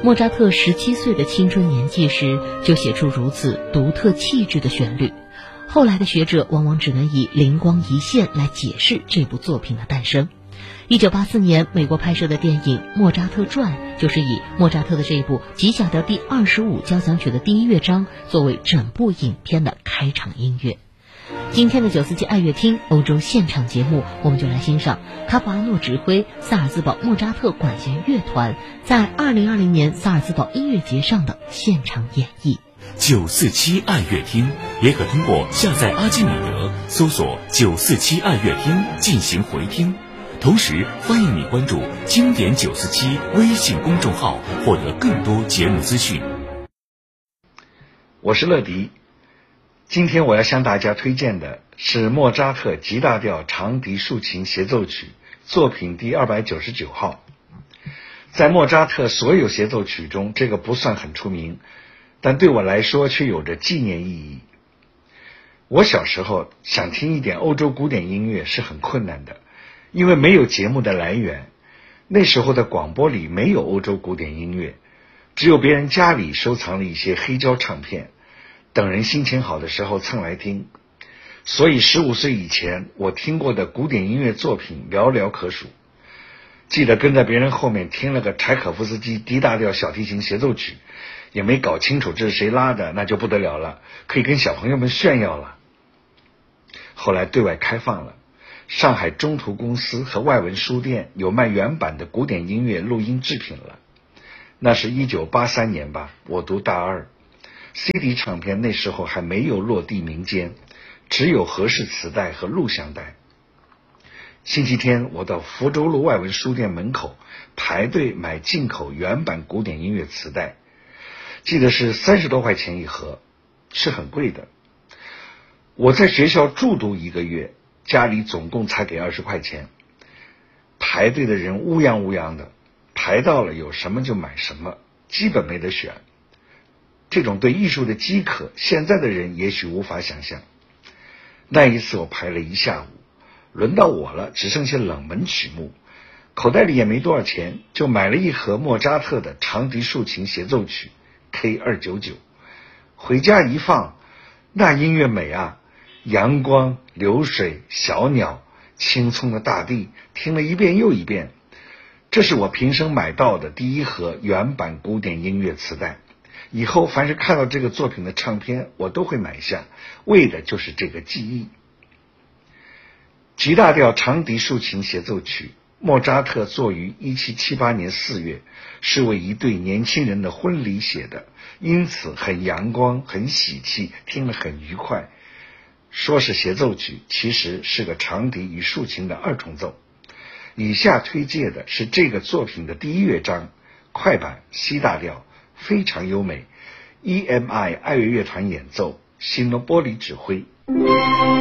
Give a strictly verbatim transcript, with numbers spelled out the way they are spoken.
莫扎特十七岁的青春年纪时就写出如此独特气质的旋律，后来的学者往往只能以灵光一现来解释这部作品的诞生。一九八四年，美国拍摄的电影《莫扎特传》就是以莫扎特的这部 G 小调第二十五交响曲的第一乐章作为整部影片的开场音乐。今天的九四七爱乐厅欧洲现场节目，我们就来欣赏卡普阿诺指挥萨尔兹堡莫扎特管弦乐团在二零二零年萨尔兹堡音乐节上的现场演绎。 九四七爱乐厅也可通过下载阿基米德搜索九四七爱乐厅进行回听，同时欢迎你关注经典九四七微信公众号，获得更多节目资讯。 我是乐迪，今天我要向大家推荐的是莫扎特 G 大调长笛竖琴协奏曲作品第二百九十九号。在莫扎特所有协奏曲中，这个不算很出名，但对我来说却有着纪念意义。我小时候想听一点欧洲古典音乐是很困难的，因为没有节目的来源。那时候的广播里没有欧洲古典音乐，只有别人家里收藏了一些黑胶唱片，等人心情好的时候蹭来听。所以十五岁以前，我听过的古典音乐作品寥寥可数。记得跟在别人后面听了个柴可夫斯基 D 大调小提琴协奏曲，也没搞清楚这是谁拉的，那就不得了了，可以跟小朋友们炫耀了。后来对外开放了，上海中途公司和外文书店有卖原版的古典音乐录音制品了。那是一九八三年吧，我读大二。C D 唱片那时候还没有落地民间，只有合适磁带和录像带。星期天我到福州路外文书店门口排队买进口原版古典音乐磁带，记得是三十多块钱一盒，是很贵的。我在学校住读一个月，家里总共才给二十块钱。排队的人乌泱乌泱的，排到了有什么就买什么，基本没得选。这种对艺术的饥渴，现在的人也许无法想象。那一次我排了一下午，轮到我了，只剩下冷门曲目，口袋里也没多少钱，就买了一盒莫扎特的长笛竖琴协奏曲 K 二九九， 回家一放，那音乐美啊，阳光、流水、小鸟、青葱的大地，听了一遍又一遍。这是我平生买到的第一盒原版古典音乐磁带，以后凡是看到这个作品的唱片，我都会买下，为的就是这个记忆。G 大调长笛竖琴协奏曲，莫扎特作于一七七八年四月，是为一对年轻人的婚礼写的，因此很阳光，很喜气，听了很愉快。说是协奏曲，其实是个长笛与竖琴的二重奏。以下推介的是这个作品的第一乐章，快板 C 大调，非常优美。E M I 爱乐乐团演奏，辛诺波里指挥。